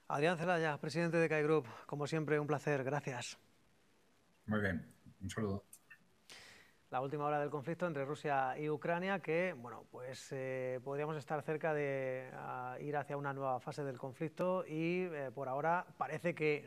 Adrián Celaya, presidente de CAI Group, como siempre, un placer, gracias. Muy bien, un saludo. La última hora del conflicto entre Rusia y Ucrania, que, bueno, pues podríamos estar cerca de ir hacia una nueva fase del conflicto y por ahora parece que